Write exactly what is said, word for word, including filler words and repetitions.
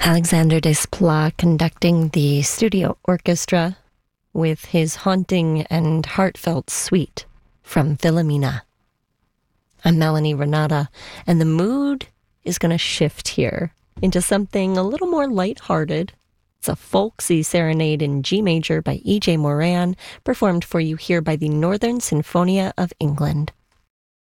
Alexander Desplat conducting the studio orchestra with his haunting and heartfelt suite from Philomena. I'm Melanie Renata, and the mood is going to shift here into something a little more lighthearted. It's a folksy serenade in G major by E J Moran, performed for you here by the Northern Sinfonia of England.